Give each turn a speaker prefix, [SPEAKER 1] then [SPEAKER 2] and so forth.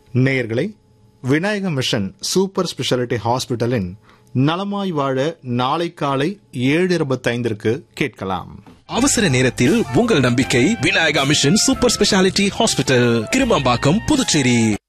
[SPEAKER 1] நேயர்களை, Vinayaka mission super speciality ஹாஸ்பிட்டலின் நலமாய் வாழ நாளை காலை 7:25 கேட்கலாம்.
[SPEAKER 2] அவசர நேரத்தில் உங்கள் நம்பிக்கை Vinayaka mission super speciality hospital, Kirumampakkam, Puducherry.